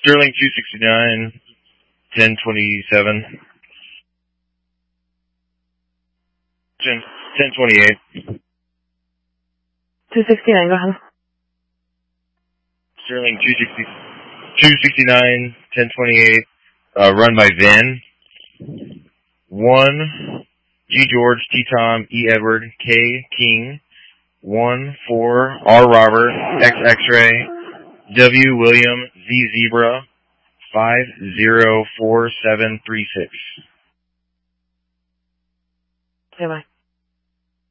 Sterling 269, 1027. 1028. 269, go ahead. Sterling 269, 1028, run by Vin. 1, G George, T Tom, E Edward, K King, 1, 4, R Robert, X X-ray, W William, Z Zebra, 504736. Okay, bye.